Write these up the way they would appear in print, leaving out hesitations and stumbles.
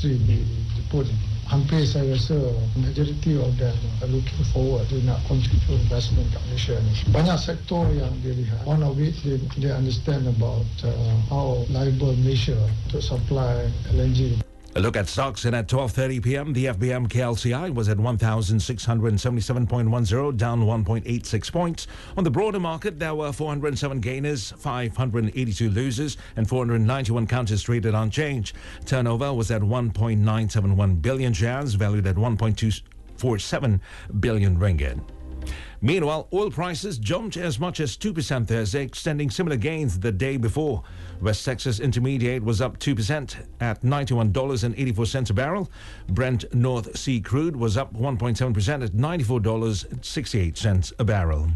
industri pun hampir saya rasa majoriti of them are looking forward to nak continue investment kat Malaysia ni. Banyak sektor yang dia lihat. One of it, they understand about how liable Malaysia to supply LNG. A look at stocks, and at 12:30 p.m., the FBM KLCI was at 1,677.10, down 1.86 points. On the broader market, there were 407 gainers, 582 losers, and 491 counters traded unchanged. Turnover was at 1.971 billion shares, valued at 1.247 billion ringgit. Meanwhile, oil prices jumped as much as 2% Thursday, extending similar gains the day before. West Texas Intermediate was up 2% at $91.84 a barrel. Brent North Sea crude was up 1.7% at $94.68 a barrel.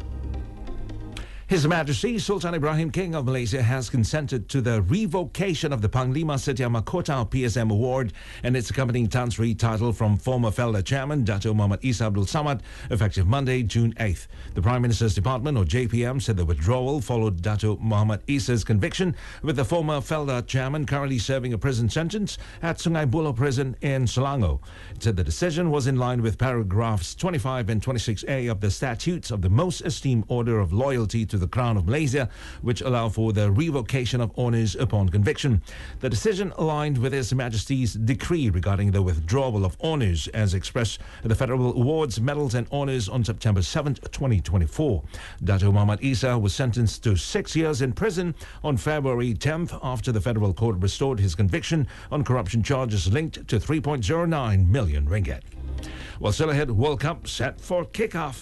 His Majesty Sultan Ibrahim, King of Malaysia, has consented to the revocation of the Panglima Setia Mahkota PSM Award and its accompanying Tan Sri title from former Felda Chairman Dato' Muhammad Isa Abdul Samad, effective Monday, June 8th. The Prime Minister's Department, or JPM, said the withdrawal followed Dato' Muhammad Isa's conviction, with the former Felda Chairman currently serving a prison sentence at Sungai Buloh Prison in Selangor. It said the decision was in line with paragraphs 25 and 26A of the Statutes of the Most Esteemed Order of Loyalty to the Crown of Malaysia, which allow for the revocation of honours upon conviction. The decision aligned with His Majesty's decree regarding the withdrawal of honours as expressed in the Federal Awards, Medals and Honours on September 7th, 2024. Dato' Muhammad Isa was sentenced to 6 years in prison on February 10th after the Federal Court restored his conviction on corruption charges linked to 3.09 million ringgit. Well, still ahead, World Cup set for kickoff.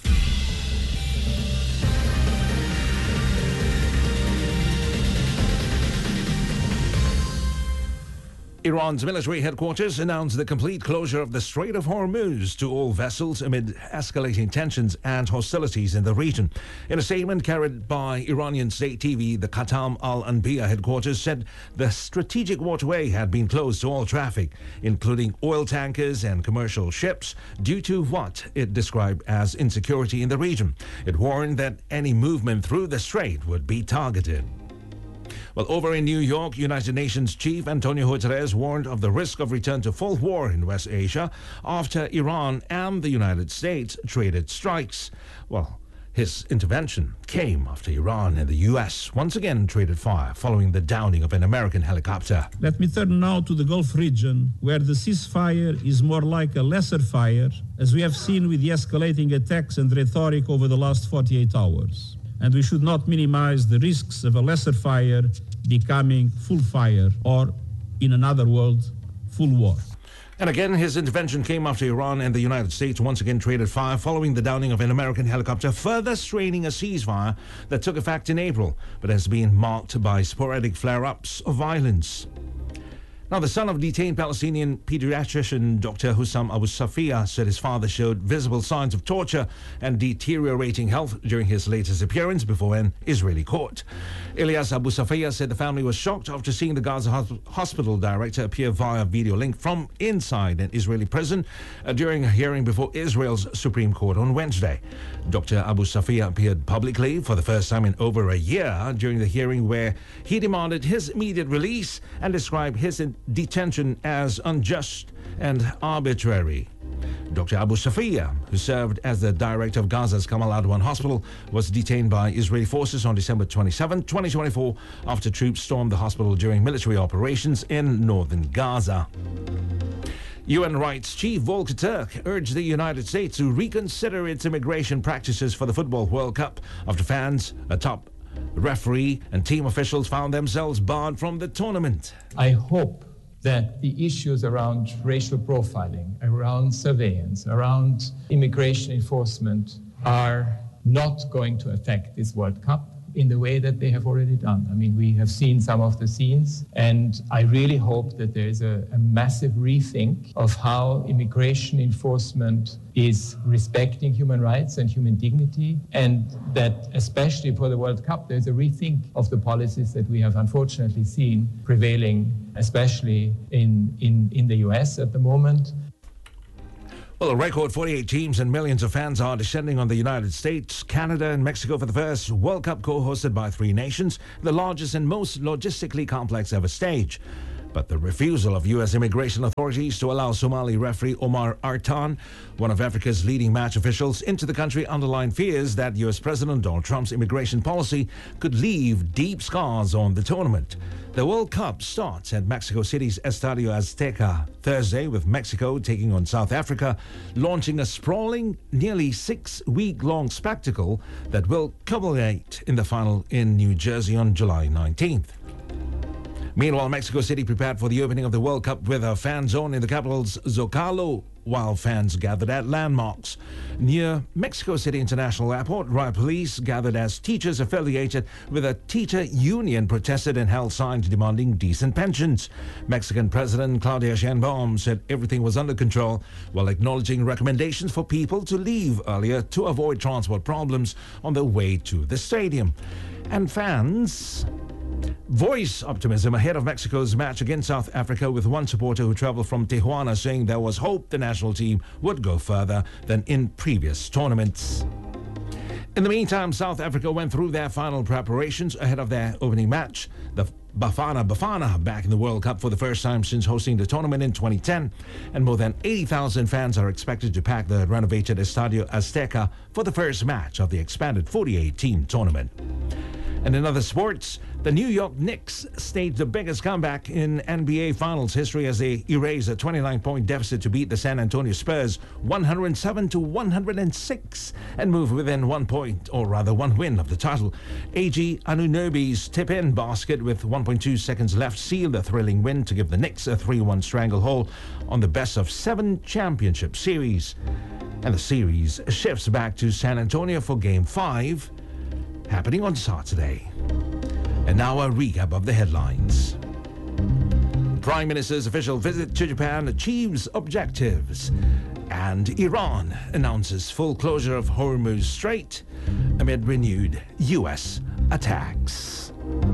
Iran's military headquarters announced the complete closure of the Strait of Hormuz to all vessels amid escalating tensions and hostilities in the region. In a statement carried by Iranian state TV, the Khatam al-Anbiya headquarters said the strategic waterway had been closed to all traffic, including oil tankers and commercial ships, due to what it described as insecurity in the region. It warned that any movement through the strait would be targeted. Well, over in New York, United Nations Chief Antonio Guterres warned of the risk of return to full war in West Asia after Iran and the United States traded strikes. Well, his intervention came after Iran and the U.S. once again traded fire following the downing of an American helicopter. Let me turn now to the Gulf region, where the ceasefire is more like a lesser fire, as we have seen with the escalating attacks and rhetoric over the last 48 hours. And we should not minimize the risks of a lesser fire becoming full fire, or, in another word, full war. And again, his intervention came after Iran and the United States once again traded fire following the downing of an American helicopter, further straining a ceasefire that took effect in April, but has been marked by sporadic flare-ups of violence. Now, the son of detained Palestinian pediatrician Dr. Hussam Abu Safia said his father showed visible signs of torture and deteriorating health during his latest appearance before an Israeli court. Ilyas Abu Safia said the family was shocked after seeing the Gaza hospital director appear via video link from inside an Israeli prison during a hearing before Israel's Supreme Court on Wednesday. Dr. Abu Safia appeared publicly for the first time in over a year during the hearing, where he demanded his immediate release and described his detention as unjust and arbitrary. Dr. Abu Safia, who served as the director of Gaza's Kamal Adwan Hospital, was detained by Israeli forces on December 27, 2024, after troops stormed the hospital during military operations in northern Gaza. UN Rights Chief Volker Turk urged the United States to reconsider its immigration practices for the Football World Cup after fans, a top referee and team officials found themselves barred from the tournament. I hope that the issues around racial profiling, around surveillance, around immigration enforcement are not going to affect this World Cup in the way that they have already done. I mean, we have seen some of the scenes, and I really hope that there is a massive rethink of how immigration enforcement is respecting human rights and human dignity, and that especially for the World Cup, there's a rethink of the policies that we have unfortunately seen prevailing, especially in the US at the moment. Well, a record 48 teams and millions of fans are descending on the United States, Canada and Mexico for the first World Cup co-hosted by three nations, the largest and most logistically complex ever stage. But the refusal of U.S. immigration authorities to allow Somali referee Omar Artan, one of Africa's leading match officials, into the country underlined fears that U.S. President Donald Trump's immigration policy could leave deep scars on the tournament. The World Cup starts at Mexico City's Estadio Azteca Thursday, with Mexico taking on South Africa, launching a sprawling, nearly 6-week-long spectacle that will culminate in the final in New Jersey on July 19th. Meanwhile, Mexico City prepared for the opening of the World Cup with a fan zone in the capital's Zocalo, while fans gathered at landmarks. Near Mexico City International Airport, riot police gathered as teachers affiliated with a teacher union protested and held signs demanding decent pensions. Mexican President Claudia Sheinbaum said everything was under control, while acknowledging recommendations for people to leave earlier to avoid transport problems on their way to the stadium. And fans voice optimism ahead of Mexico's match against South Africa, with one supporter who traveled from Tijuana saying there was hope the national team would go further than in previous tournaments. In the meantime, South Africa went through their final preparations ahead of their opening match. The Bafana back in the World Cup for the first time since hosting the tournament in 2010, and more than 80,000 fans are expected to pack the renovated Estadio Azteca for the first match of the expanded 48-team tournament. And in other sports, the New York Knicks staged the biggest comeback in NBA Finals history as they erased a 29-point deficit to beat the San Antonio Spurs 107-106 and move within 1 point, or rather 1 win, of the title. AG Anunoby's tip-in basket with 1.2 seconds left sealed the thrilling win to give the Knicks a 3-1 stranglehold on the best-of-7 championship series. And the series shifts back to San Antonio for Game 5, happening on Saturday. And now a recap of the headlines. Prime Minister's official visit to Japan achieves objectives, and Iran announces full closure of Hormuz Strait amid renewed U.S. attacks.